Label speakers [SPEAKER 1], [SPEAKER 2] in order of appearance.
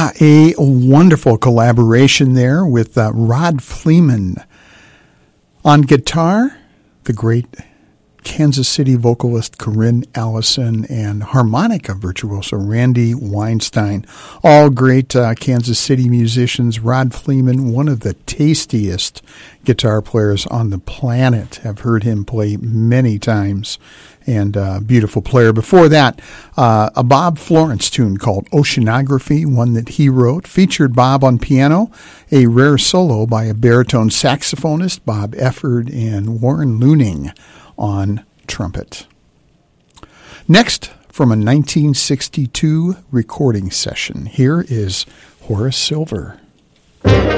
[SPEAKER 1] a wonderful collaboration there with Rod Fleeman. On guitar, the great Kansas City vocalist Corinne Allison and harmonica virtuoso Randy Weinstein. All great Kansas City musicians. Rod Fleeman, one of the tastiest guitar players on the planet. I've heard him play many times, and beautiful player. Before that, a Bob Florence tune called Oceanography, one that he wrote, featured Bob on piano, a rare solo by a baritone saxophonist, Bob Efford, and Warren Looning on trumpet. Next, from a 1962 recording session, here is Horace Silver.